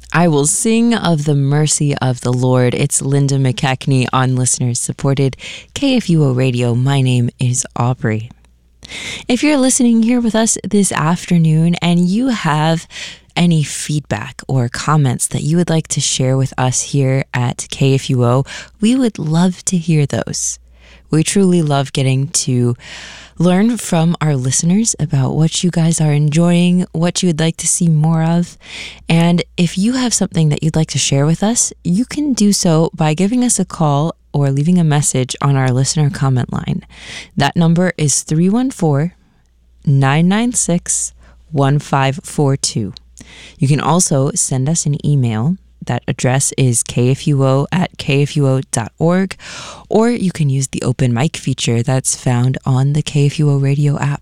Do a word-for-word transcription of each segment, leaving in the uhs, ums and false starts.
I will sing of the mercy of the Lord. It's Linda McKechnie on listeners-supported K F U O Radio. My name is Aubrey. If you're listening here with us this afternoon and you have any feedback or comments that you would like to share with us here at K F U O, we would love to hear those. We truly love getting to learn from our listeners about what you guys are enjoying, what you would like to see more of. And if you have something that you'd like to share with us, you can do so by giving us a call or leaving a message on our listener comment line. That number is three one four, nine nine six, one five four two. You can also send us an email. That address is k f u o at k f u o dot org, or you can use the open mic feature that's found on the K F U O Radio app.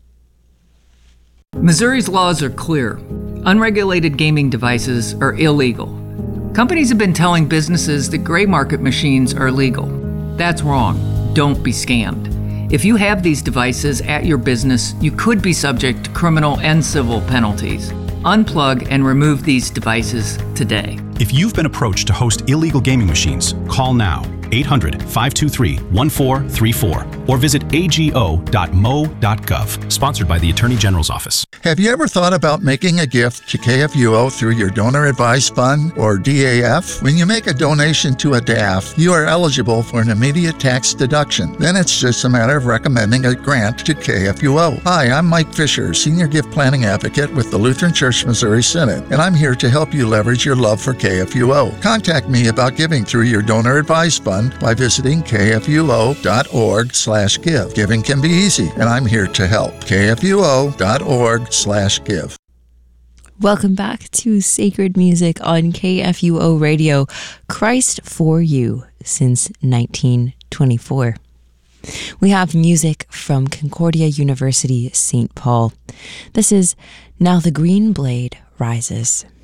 Missouri's laws are clear. Unregulated gaming devices are illegal. Companies have been telling businesses that gray market machines are legal. That's wrong. Don't be scammed. If you have these devices at your business, you could be subject to criminal and civil penalties. Unplug and remove these devices today. If you've been approached to host illegal gaming machines, call now, eight hundred, five two three, one four three four, or visit a g o dot m o dot gov. Sponsored by the Attorney General's Office. Have you ever thought about making a gift to K F U O through your Donor Advised Fund, or D A F? When you make a donation to a D A F, you are eligible for an immediate tax deduction. Then it's just a matter of recommending a grant to K F U O. Hi, I'm Mike Fisher, Senior Gift Planning Advocate with the Lutheran Church Missouri Synod, and I'm here to help you leverage your love for K F U O. Contact me about giving through your Donor Advised Fund by visiting k f u o dot org slash give. Giving can be easy, and I'm here to help. k f u o dot org slash give. Welcome back to Sacred Music on K F U O Radio. Christ for You since nineteen twenty-four. We have music from Concordia University, Saint Paul. This is Now the Green Blade Rises.